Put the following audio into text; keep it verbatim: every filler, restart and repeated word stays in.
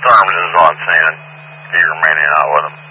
terms is all I'm saying. He remaining out with him.